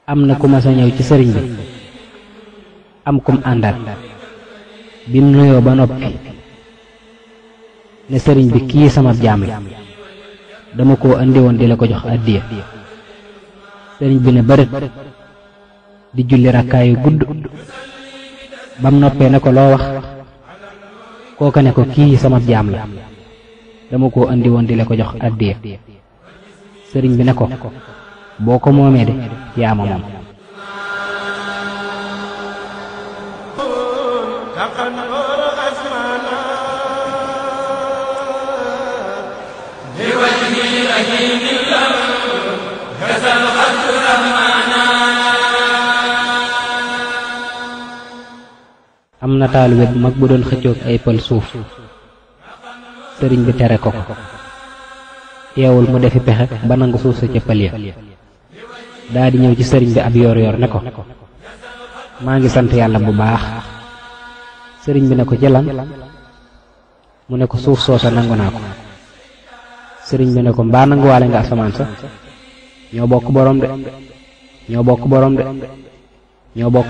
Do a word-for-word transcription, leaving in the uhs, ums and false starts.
am na ku ma sa ñëw ci sëriñ bi am kum àndal bi mu nuyoo ba noppi ne sëriñ bi kii sama jaam la dama koo andi woon di la ko jox addiya. sëriñ bi ne bërët di julli rakkaayu gudd bam noppee ne ko loo wax kooka ne ko kii sama jaam la dama koo andi woon di la ko jox addiya. sëriñ bi ne ko boo ko moomee de yaa ma moom. am na taalibe bu mag bu doon xëccoog ay pël suuf sëriñ bi tere ko ko teewul mu defi pexe ba nangu suuf sa ca pël ya daa di ñëw ci sëriñ bi ab yoor yoor ne ko maa ngi sant yàlla bu baax. sëriñ bi ne ko jëlan mu ne ko suuf soosa nangu naa ko. sëriñ bi ne ko mbaa nanguwaale nga asamaan sa ñoo bokk borom de ñoo bokk borom de ñoo bokk